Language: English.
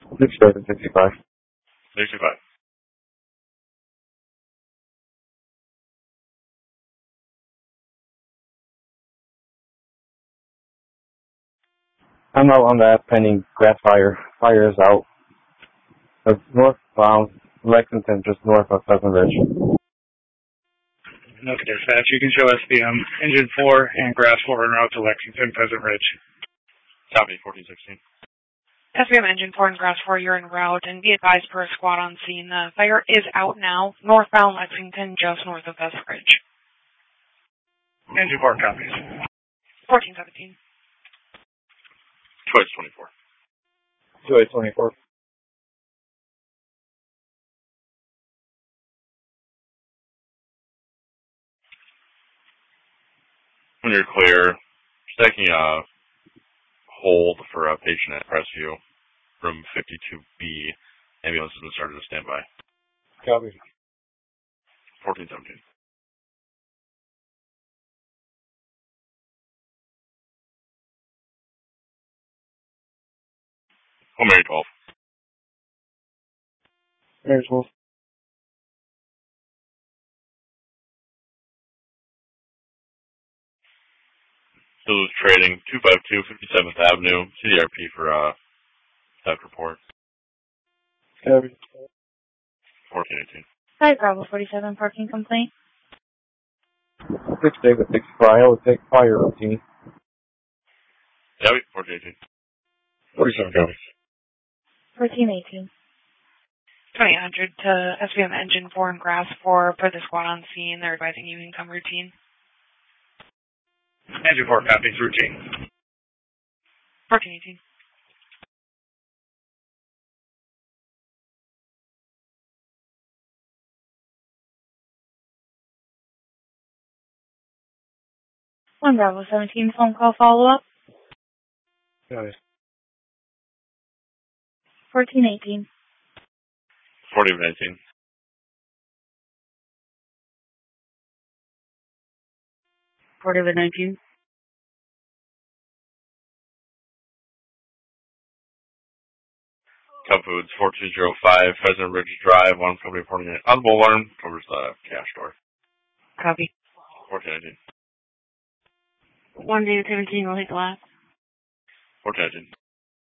67, 65. 65. I'm out on that pending grass fire. Fire is out. Northbound Lexington, just north of Pheasant Ridge. Okay, dispatch. You can show SBM engine 4 and grass 4 en route to Lexington, Pheasant Ridge. Copy, 1416. SBM engine 4 and grass 4, you're en route, and be advised per squad on scene. The fire is out now, northbound Lexington, just north of Pheasant Ridge. Engine 4 copies. 1417. Choice 24. Choice 24. When you're clear, just taking a hold for a patient at Crestview, room 52B. Ambulance has been started to standby. Copy. 1417. Oh, Mary 12. Mary 12. Still trading 252 57th Avenue, CDRP for theft report. Copy. 1418. Hi, Bravo 47, parking complaint. 6 David 65. I would take fire routine. Copy, 1418. 47 copies. 1418. 2800 to SBM engine 4 and grass 4 for the squad on scene. They're advising you income routine. Engine 4 copies, routine. 1418. One Bravo 17 phone call follow-up. Copy. 1418. 1419. 1419. Cub Foods 4205, Pheasant Ridge Drive, 1 company reporting an audible alarm, covers the cash store. Copy. 1419. 1 David 17 will take the last. 1419.